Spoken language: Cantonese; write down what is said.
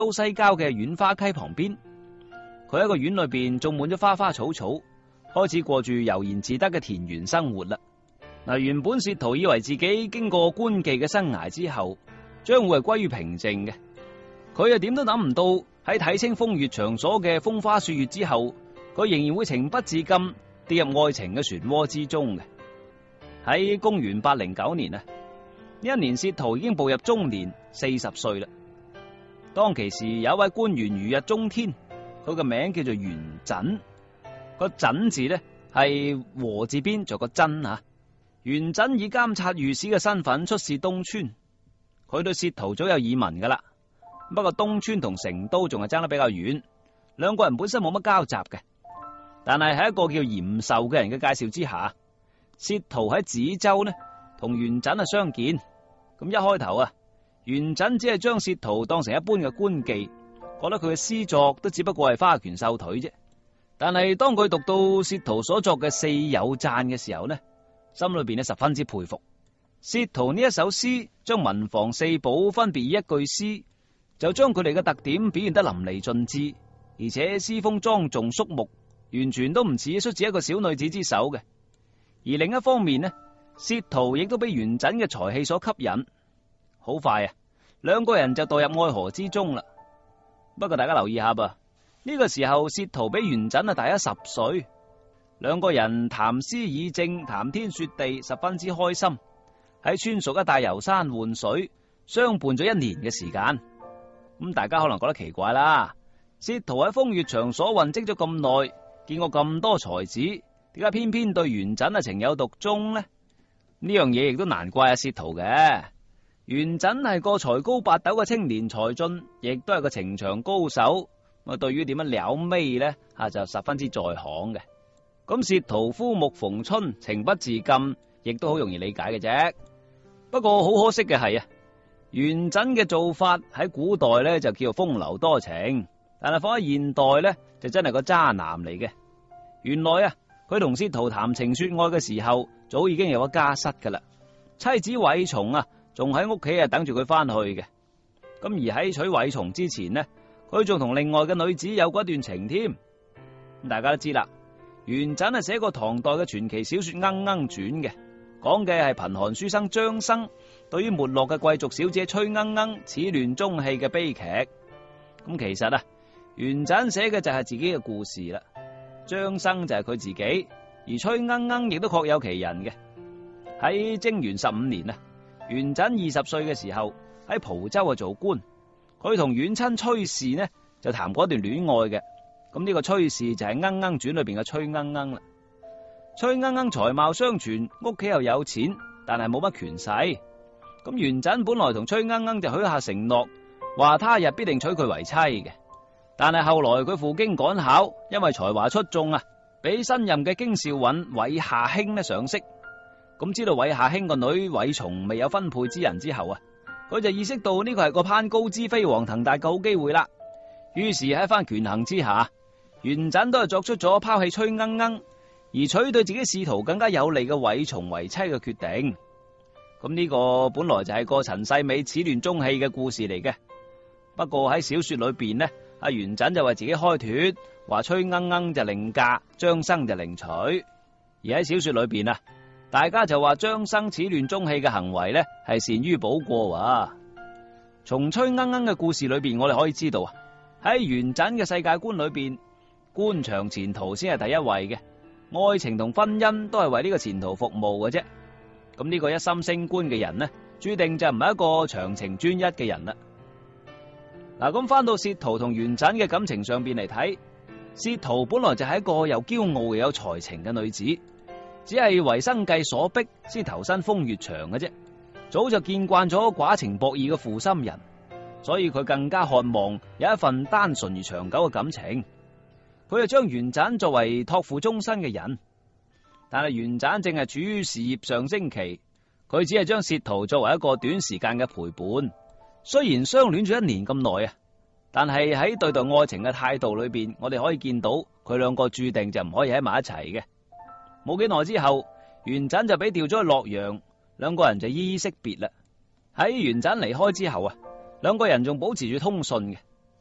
都西郊嘅苑花溪旁邊，佢喺個院裏邊種滿咗花花草草，開始過住悠然自得嘅田園生活啦。嗱，原本薛濤以為自己經過官妓嘅生涯之後，將會係歸於平靜嘅，佢又點都諗唔到喺睇清風月場所嘅風花雪月之後，佢仍然會情不自禁跌入愛情嘅漩渦之中嘅。喺公元809年啊，呢一年薛濤已經步入中年，40歲啦。當其時有一位官員如日中天，佢嘅名叫做元稹，個稹字呢係和字邊做個真啊。元稹以監察御史嘅身份出使東川，佢對薛濤早有耳聞噶啦。不過東川同成都仲係爭得比較遠，兩個人本身冇乜交集嘅。但係喺一個叫嚴壽嘅人嘅介紹之下，薛濤喺梓州呢同元稹相見。咁一開頭啊，元稹只係將薛濤當成一般嘅官妓，覺得佢嘅詩作都只不過係花拳繡腿啫。但係當佢讀到薛濤所作嘅四有讚嘅時候呢，心裏邊呢十分之佩服。薛濤呢一首詩將文房四寶分別以一句詩就將佢哋嘅特點表現得淋漓盡致，而且詩風莊重肅穆，完全都唔似出自一個小女子之手嘅。而另一方面呢，薛濤亦都俾元稹嘅才氣所吸引。好快啊，兩個人就墮入愛河之中啦。不過大家留意下噃，呢個時候薛濤比元稹大咗10歲，兩個人談詩議政，談天說地，十分之開心。喺川蜀一帶遊山玩水，相伴咗1年嘅時間。咁大家可能覺得奇怪啦，薛濤喺風月場所混跡咗咁耐，見過咁多才子，點解偏偏對元稹情有獨鍾呢？呢樣嘢亦都難怪薛濤嘅。元稹係個才高八斗嘅青年才俊，亦都係個情場高手。咁對於點樣撩妹呢，就十分之在行嘅。咁薛濤夫目逢春，情不自禁，亦都好容易理解嘅啫。不過好可惜嘅係啊，元稹嘅做法喺古代呢就叫做風流多情，但係放喺現代呢就真係個渣男嚟嘅。原來啊，佢同薛濤談情說愛嘅時候，早已經有咗家室噶啦。妻子韋叢啊，仲喺屋企等住佢翻去嘅。咁而喺娶韋叢之前呢，佢仲同另外嘅女子有過一段情添。咁大家都知啦，元稹係寫過唐代嘅傳奇小說《鶯鶯傳》嘅，講嘅係貧寒書生張生對於沒落嘅貴族小姐崔鶯鶯始亂終棄嘅悲劇。咁其實啊，元稹寫嘅就係自己嘅故事啦。張生就係佢自己，而崔鶯鶯亦都確有其人嘅。喺貞元15年啊，元稹20歲嘅時候喺蒲州做官，佢同遠親崔氏呢就談過一段戀愛嘅。咁呢個崔氏就係《鶯鶯傳》裏邊嘅崔鶯鶯啦。崔鶯鶯才貌雙全，屋企又有錢，但係冇乜權勢。咁元稹本來同崔鶯鶯就許下承諾，話他日必定娶佢為妻嘅。但係後來佢赴京趕考，因為才華出眾啊，俾新任嘅京兆尹韋夏卿呢賞識。咁知道韋夏卿個女韋叢未有分配之人之後啊，佢就意識到呢個係個攀高枝飛黃騰達嘅好機會啦。於是喺一番權衡之下，元稹都係作出咗拋棄崔鶯鶯，而取對自己仕途更加有利嘅韋叢為妻嘅決定。咁呢個本來就係個陳世美始亂終棄嘅故事嚟嘅。不過喺小說裏邊呢，阿元稹就為自己開脫，話崔鶯鶯就另嫁，張生就另娶。而喺小說裏邊啊，大家就話張生始亂終棄嘅行為呢係善於補過啊。從崔鶯鶯嘅故事裏邊，我哋可以知道啊，喺元稹嘅世界觀裏邊，官場前途先係第一位嘅，愛情同婚姻都係為呢個前途服務嘅啫。咁呢個一心升官嘅人呢，注定就唔係一個長情專一嘅人啦。嗱，咁翻到薛濤同元稹嘅感情上邊嚟睇，薛濤本來就係一個又驕傲又有才情嘅女子，只係為生計所逼先投身風月場嘅啫。早就見慣咗寡情薄義嘅負心人，所以佢更加渴望有一份單純而長久嘅感情。佢就將元稹作為託付終身嘅人，但係元稹正係處於事業上升期，佢只係將薛濤作為一個短時間嘅陪伴。雖然相戀咗1年咁耐啊，但係喺對待愛情嘅態度裏邊，我哋可以見到佢兩個注定就唔可以喺埋一齊嘅。冇幾耐之後，元稹就俾調咗去洛陽，兩個人就依依惜別啦。喺元稹離開之後啊，兩個人仲保持住通訊嘅。